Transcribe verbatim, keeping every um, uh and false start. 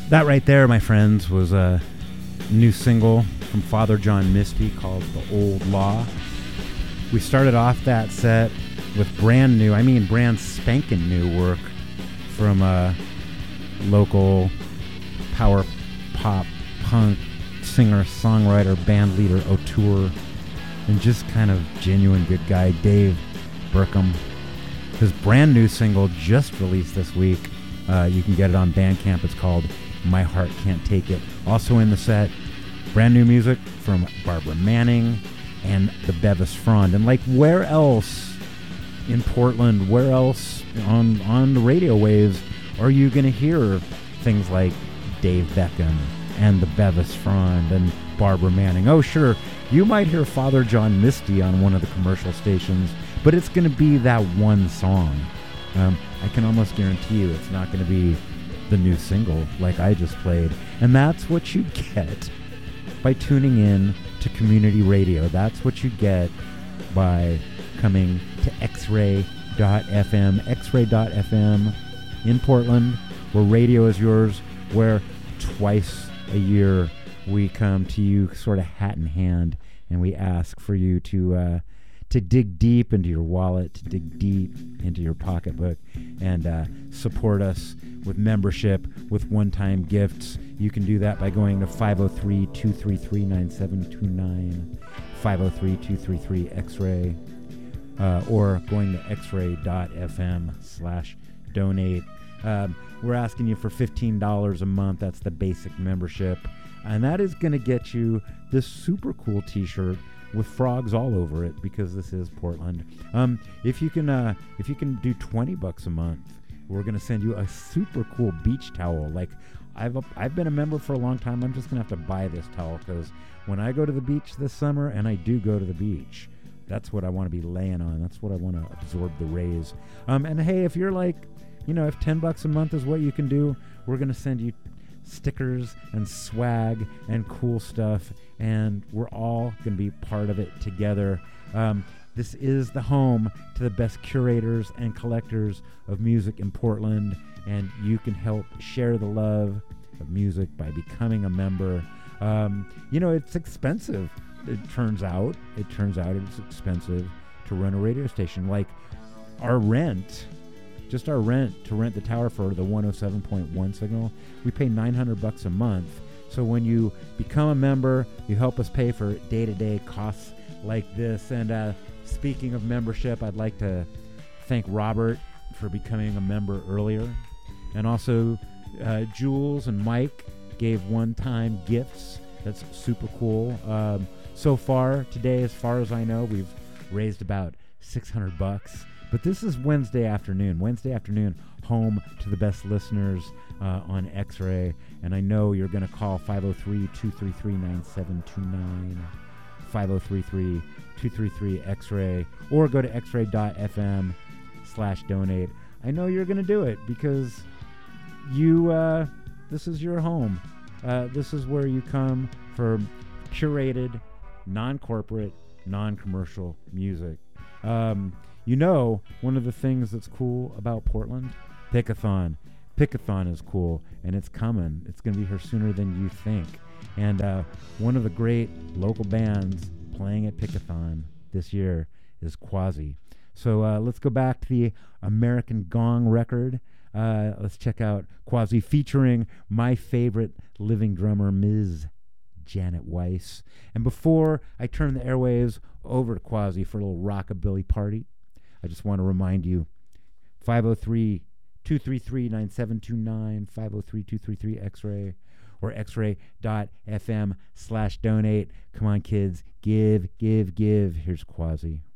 That right there, my friends, was a new single from Father John Misty called The Old Law. We started off that set with brand new, I mean brand spanking new work from a local power pop punk singer, songwriter, band leader, auteur, and just kind of genuine good guy, Dave Burkham. His brand new single just released this week. Uh, you can get it on Bandcamp. It's called My Heart Can't Take It. Also in the set, brand new music from Barbara Manning and the Bevis Frond. And like where else in Portland, where else on, on the radio waves are you going to hear things like Dave Beckham and the Bevis Frond and Barbara Manning? Oh, sure, you might hear Father John Misty on one of the commercial stations, but it's going to be that one song. Um, I can almost guarantee you it's not going to be the new single like I just played. And that's what you get by tuning in to community radio. That's what you get by coming to X-Ray dot F M. X-Ray dot F M in Portland, where radio is yours, where twice a year we come to you sort of hat in hand and we ask for you to uh, to dig deep into your wallet, to dig deep into your pocketbook, and uh, support us with membership, with one-time gifts. You can do that by going to five oh three, two three three, nine seven two nine, five oh three, two three three, X-Ray, uh, or going to X-Ray dot F M slash donate. Um, we're asking you for fifteen dollars a month. That's the basic membership. And that is going to get you this super cool t-shirt with frogs all over it, because this is Portland. Um, if you can, uh, if you can do twenty bucks a month, we're gonna send you a super cool beach towel. Like I've I've been a member for a long time. I'm just gonna have to buy this towel, because when I go to the beach this summer, and I do go to the beach, that's what I want to be laying on. That's what I want to absorb the rays. Um, and hey, if you're like, you know, if ten bucks a month is what you can do, we're gonna send you stickers and swag and cool stuff, and we're all going to be part of it together. Um, this is the home to the best curators and collectors of music in Portland, and you can help share the love of music by becoming a member. Um, you know, it's expensive. It turns out, it turns out it's expensive to run a radio station. Like our rent, just our rent to rent the tower for the one oh seven point one signal, we pay nine hundred bucks a month. So when you become a member, you help us pay for day-to-day costs like this. And uh, speaking of membership, I'd like to thank Robert for becoming a member earlier. And also uh, Jules and Mike gave one-time gifts. That's super cool. Um, so far today, as far as I know, we've raised about six hundred bucks. But this is Wednesday afternoon. Wednesday afternoon, home to the best listeners uh, on X-Ray. And I know you're going to call five oh three, two three three, nine seven two nine, five oh three three, two three three, X-Ray, or go to X-Ray dot F M slash donate. I know you're going to do it because you, uh, this is your home. Uh, this is where you come for curated, non-corporate, non-commercial music. Um... You know, one of the things that's cool about Portland, Pickathon. Pickathon is cool, and it's coming. It's going to be here sooner than you think. And uh, one of the great local bands playing at Pickathon this year is Quasi. So uh, let's go back to the American Gong record. Uh, let's check out Quasi featuring my favorite living drummer, Miz Janet Weiss. And before I turn the airwaves over to Quasi for a little rockabilly party, I just want to remind you, five oh three, two three three, nine seven two nine, five oh three, two three three, X-Ray, or X-Ray dot F M slash donate. Come on, kids. Give, give, give. Here's Quasi.